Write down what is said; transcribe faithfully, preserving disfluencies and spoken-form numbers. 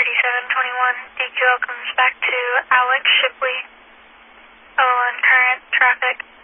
thirty-seven twenty-one, D Q L comes back to Alex Shipley, oh, on current traffic.